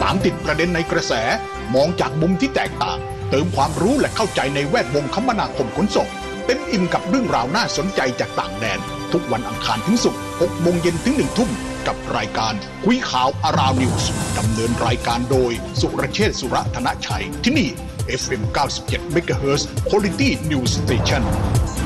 ตามติดประเด็นในกระแสมองจากมุมที่แตกต่างเติมความรู้และเข้าใจในแวดวงคมนาคมขนส่งเต็มอิ่มกับเรื่องราวน่าสนใจจากต่างแดนทุกวันอังคารถึงศุกร์ 6 โมงเย็นถึง 1 ทุ่มกับรายการคุยข่าวอาราวนิวส์ดำเนินรายการโดยสุรเชษฐ์ สุรธนชัยที่นี่ FM 97 MHz Quality News Station